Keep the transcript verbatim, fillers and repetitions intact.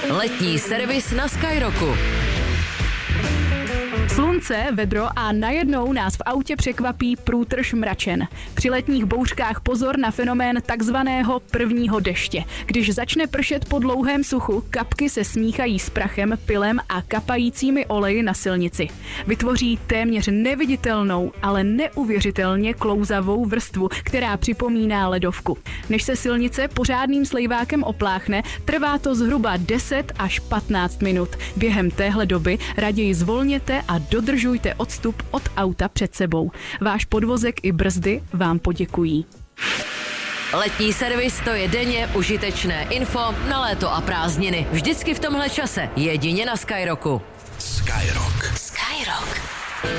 Letní servis na Skyrocku. Slunce, vedro a najednou nás v autě překvapí průtrž mračen. Při letních bouřkách pozor na fenomén takzvaného prvního deště. Když začne pršet po dlouhém suchu, kapky se smíchají s prachem, pilem a kapajícími oleji na silnici. Vytvoří téměř neviditelnou, ale neuvěřitelně klouzavou vrstvu, která připomíná ledovku. Než se silnice pořádným slejvákem opláchne, trvá to zhruba deset až patnáct minut. Během téhle doby raději zvolněte a dodržujte odstup od auta před sebou. Váš podvozek i brzdy vám poděkují. Letní servis, to je denně užitečné info na léto a prázdniny. Vždycky v tomhle čase, jedině na Skyrocku. Skyrock. Skyrock.